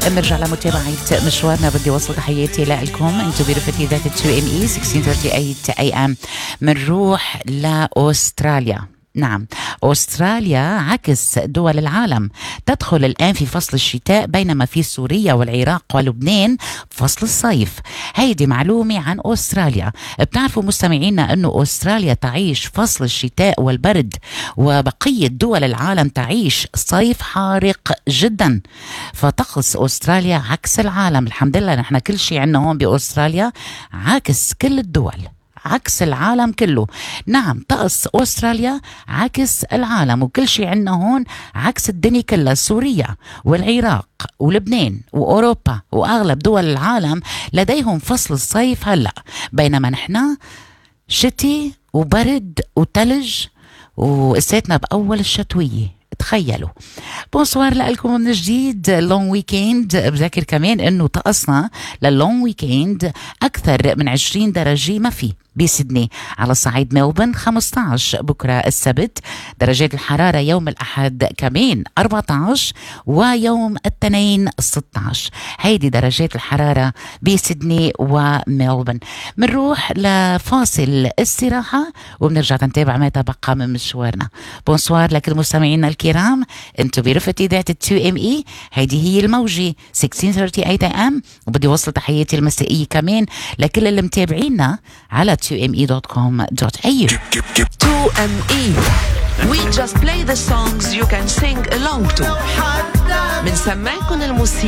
بنرجع لمتابعة مشوارنا. بدي وصل تحياتي لكم انتم برفقة ذات 2ME 1638 AM. منروح لأستراليا. نعم، أستراليا عكس دول العالم، تدخل الآن في فصل الشتاء بينما في سوريا والعراق ولبنان فصل الصيف. هيدي معلومة عن أستراليا. بتعرفوا مستمعينا أنه أستراليا تعيش فصل الشتاء والبرد، وبقية دول العالم تعيش صيف حارق جدا. فطقس أستراليا عكس العالم. الحمد لله نحن كل شيء عنا هون بأستراليا عكس كل الدول، عكس العالم كله. نعم، طقس أستراليا عكس العالم، وكل شيء عنا هون عكس الدنيا كلها. سوريا والعراق ولبنان وأوروبا وأغلب دول العالم لديهم فصل الصيف هلأ، بينما نحن شتي وبرد وتلج وقسيتنا بأول الشتوية. تخيلوا. بونسوار لكم من جديد. لونج ويكند. بذكر كمان انه طقسنا للونج ويكند اكثر من 20 درجة ما في بسيدني. على صعيد ملبورن 15 بكرة السبت. درجات الحرارة يوم الأحد كمان 14، ويوم الاثنين 16. هيدي درجات الحرارة بسيدني وملبورن. منروح لفاصل استراحة وبنرجع نتابع ما تبقى من مشوارنا. بونسوار لكل مستمعينا الكرام، انتو برفقة ذات 2ME. هيدي هي الموجة 1638 AM. وبدي وصل تحياتي المسائية كمان لكل اللي متابعينا على 2me.com.au. 2ME. We just play the songs you can sing along to. من سماعكم الموسيقى